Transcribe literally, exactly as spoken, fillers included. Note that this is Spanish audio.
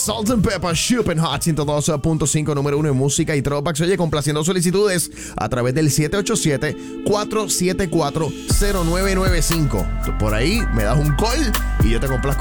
Salt and Pepper, Super Hot ciento dos punto cinco, número uno en música y throwbacks. Oye, complaciendo solicitudes a través del siete ocho siete, cuatro siete cuatro, cero nueve nueve cinco. Por ahí me das un call y yo te complazco